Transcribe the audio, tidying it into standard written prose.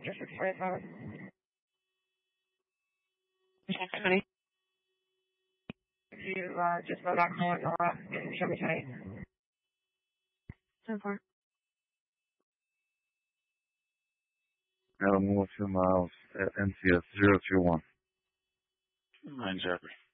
Just 645. Honey? You just go back home or show me tonight. 10-4. Adam Moore, 2 miles at NCS 021. 9 Jeffrey.